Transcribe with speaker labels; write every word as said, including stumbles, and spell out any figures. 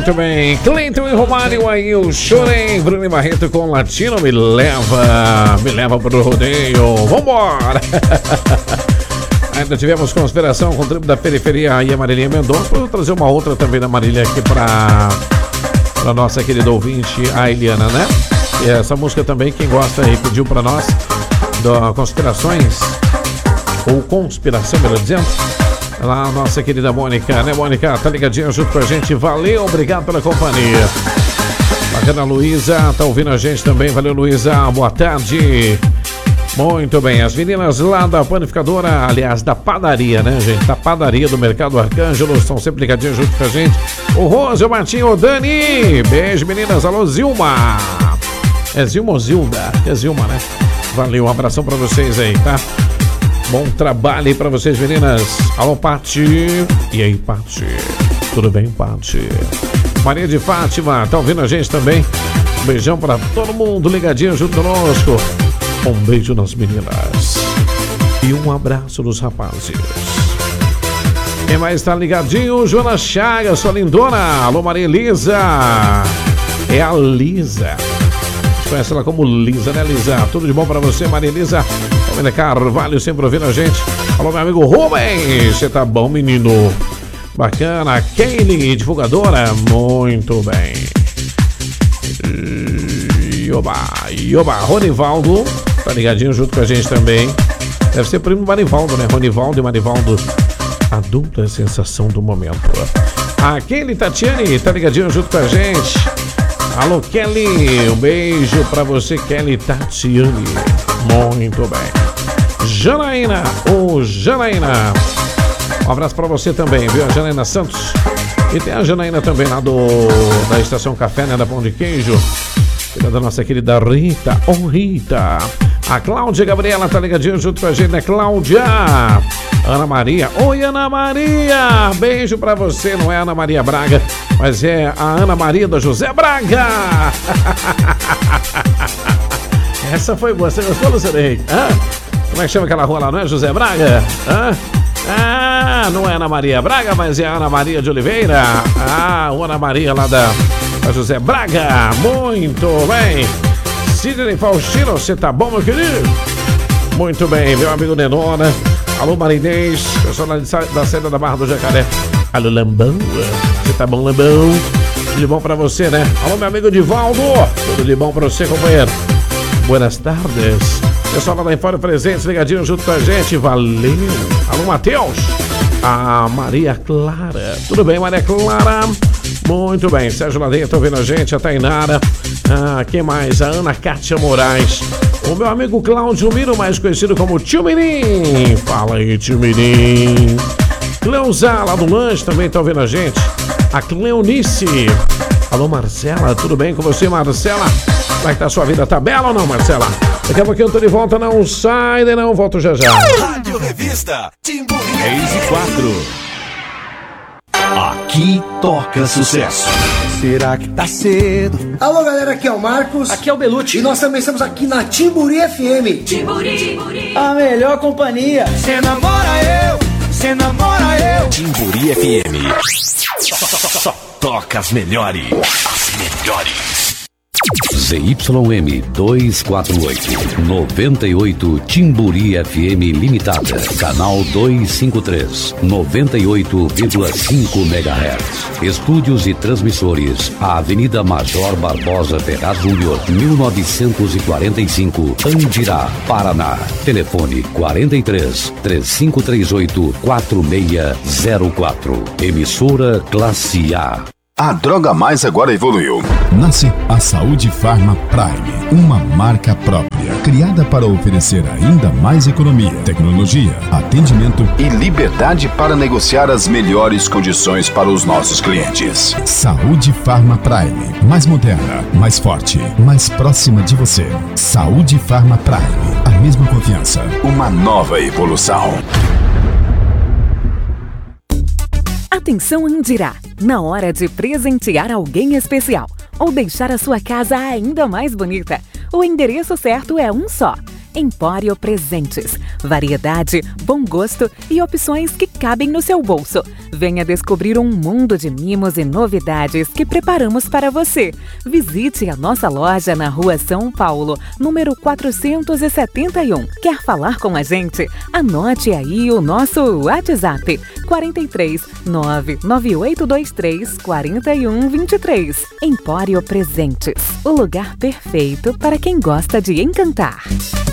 Speaker 1: Muito bem. Cleiton e Romário aí, eu chorei. Bruno e Barreto com Latino me leva. Me leva pro rodeio. Vambora! Ainda tivemos consideração com o tribo da periferia e a Marilinha Mendonça. Vou trazer uma outra também da Marília aqui pra, pra nossa querida ouvinte, a Eliana, né? E essa música também, quem gosta aí, pediu pra nós, do Conspirações, ou Conspiração, melhor dizendo. Lá a nossa querida Mônica, né, Mônica? Tá ligadinha junto com a gente. Valeu, obrigado pela companhia. Bacana, Luísa, tá ouvindo a gente também. Valeu, Luísa, boa tarde. Muito bem, as meninas lá da panificadora, aliás, da padaria, né, gente? Da padaria do Mercado Arcângelo, estão sempre ligadinhos junto com a gente. O Rose, o Martinho, o Dani. Beijo, meninas. Alô, Zilma. É Zilma ou Zilda? É Zilma, né? Valeu, um abração pra vocês aí, tá? Bom trabalho aí pra vocês, meninas. Alô, Pati. E aí, Pati? Tudo bem, Pati? Maria de Fátima, tá ouvindo a gente também? Um beijão pra todo mundo ligadinho junto conosco. Um beijo nas meninas. E um abraço nos rapazes. Quem mais tá ligadinho? Joana Chagas, sua lindona. Alô, Maria Elisa. É a Lisa. Conhece ela como Lisa, né, Lisa? Tudo de bom pra você, Maria Elisa. Família Carvalho, sempre ouvindo a gente. Alô, meu amigo Rubens. Você tá bom, menino? Bacana. Kaylee, divulgadora. Muito bem. Ioba, Ioba. Ronivaldo. Tá ligadinho junto com a gente também. Deve ser primo do Marivaldo, né? Ronivaldo e Marivaldo. A dupla sensação do momento. A Kelly Tatiane tá ligadinho junto com a gente. Alô, Kelly. Um beijo pra você, Kelly Tatiane. Muito bem. Janaína. Ô, Janaína. Um abraço pra você também, viu? A Janaína Santos. E tem a Janaína também lá do, da Estação Café, né? Da Pão de Queijo. Filha da nossa querida Rita. Ô, Rita. A Cláudia Gabriela tá ligadinha junto com a gente, né, Cláudia? Ana Maria. Oi, Ana Maria. Beijo pra você. Não é Ana Maria Braga, mas é a Ana Maria da José Braga. Essa foi boa. Você gostou, Luciano Henrique? Hã? Como é que chama aquela rua lá? Não é José Braga? Hã? Ah, não é Ana Maria Braga, mas é a Ana Maria de Oliveira. Ah, o Ana Maria lá da, da José Braga. Muito bem. Sidney Faustino, você tá bom, meu querido? Muito bem, meu amigo Nenona. Alô, Marinês, pessoal da saída da Barra do Jacaré. Alô, Lambão. Você tá bom, Lambão? Tudo de bom pra você, né? Alô, meu amigo Divaldo. Tudo de bom pra você, companheiro? Buenas tardes. Pessoal lá da Empório Presentes, ligadinho junto com a gente. Valeu. Alô, Matheus. A Maria Clara. Tudo bem, Maria Clara? Muito bem. Sérgio Ladeia tá ouvindo a gente. A Tainara. Ah, quem mais? A Ana Cátia Moraes. O meu amigo Cláudio Miro, mais conhecido como Tio Mirim. Fala aí, Tio Mirim. Cleusa, lá do Lanche, também tá ouvindo a gente. A Cleonice. Alô, Marcela. Tudo bem com você, Marcela? Como é que tá a sua vida? Tá bela ou não, Marcela? Daqui a pouquinho eu tô de volta, não sai daí não, volto já já.
Speaker 2: Rádio Revista Timburia três e quatro. Aqui toca sucesso.
Speaker 3: Será que tá cedo?
Speaker 4: Alô, galera, aqui é o Marcos.
Speaker 3: Aqui é o Belucci.
Speaker 4: E nós também estamos aqui na Timburia F M.
Speaker 3: Timburi, a melhor companhia. Cê namora eu, cê namora eu.
Speaker 2: Timburia F M. Só, só, só, só toca as melhores. As melhores.
Speaker 5: Z Y M duzentos e quarenta e oito, noventa e oito Timburi F M Limitada, canal duzentos e cinquenta e três, noventa e oito vírgula cinco megahertz. Estúdios e transmissores, a Avenida Major Barbosa Ferraz Júnior, mil novecentos e quarenta e cinco, Andirá, Paraná. Telefone quarenta e três, três cinco três oito, quatro seis zero quatro. Emissora Classe A.
Speaker 6: A Droga Mais agora evoluiu.
Speaker 7: Nasce a Saúde Pharma Prime, uma marca própria, criada para oferecer ainda mais economia, tecnologia, atendimento
Speaker 6: e liberdade para negociar as melhores condições para os nossos clientes.
Speaker 7: Saúde Pharma Prime, mais moderna, mais forte, mais próxima de você. Saúde Pharma Prime, a mesma confiança.
Speaker 6: Uma nova evolução.
Speaker 8: Atenção, Andirá! Na hora de presentear alguém especial ou deixar a sua casa ainda mais bonita, o endereço certo é um só. Empório Presentes. Variedade, bom gosto e opções que cabem no seu bolso. Venha descobrir um mundo de mimos e novidades que preparamos para você. Visite a nossa loja na Rua São Paulo, número quatrocentos e setenta e um. Quer falar com a gente? Anote aí o nosso WhatsApp quarenta e três, nove nove oito dois três, quarenta e um vinte e três. Empório Presentes, o lugar perfeito para quem gosta de encantar.